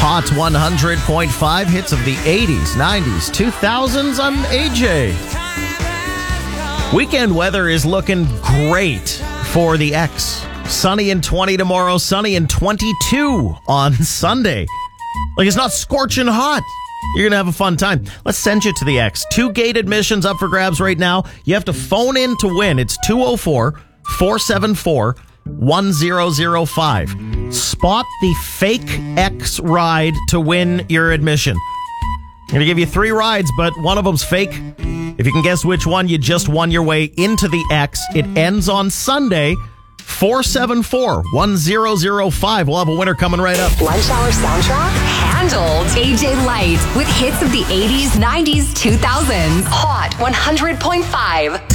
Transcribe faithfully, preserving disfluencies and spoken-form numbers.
Hot one hundred point five hits of the eighties, nineties, two thousands. I'm A J. Weekend weather is looking great for the X. Sunny and twenty tomorrow, sunny and twenty-two on Sunday. Like, it's not scorching hot. You're going to have a fun time. Let's send you to the X. Two gate admissions up for grabs right now. You have to phone in to win. It's two oh four, four seven four, one oh oh five. Spot the fake X ride to win your admission. I'm going to give you three rides, but one of them's fake. If you can guess which one, you just won your way into the X. It ends on Sunday. four seven four, one oh oh five. We'll have a winner coming right up. Lunch Hour Soundtrack handled. A J Light with hits of the eighties, nineties, two thousands. Hot one hundred point five.